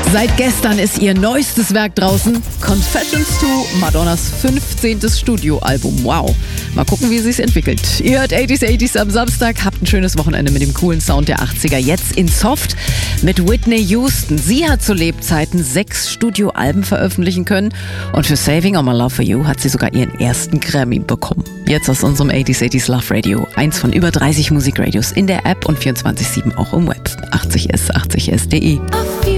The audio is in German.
Seit gestern ist ihr neuestes Werk draußen. Confessions to Madonnas 15. Studioalbum. Wow. Mal gucken, wie sich's entwickelt. Ihr hört 80s am Samstag. Habt ein schönes Wochenende mit dem coolen Sound der 80er. Jetzt in Soft mit Whitney Houston. Sie hat zu Lebzeiten 6 Studioalben veröffentlichen können. Und für Saving All My Love For You hat sie sogar ihren ersten Grammy bekommen. Jetzt aus unserem 80s Love Radio. Eins von über 30 Musikradios in der App und 24/7 auch im Web. 80s, 80s.de.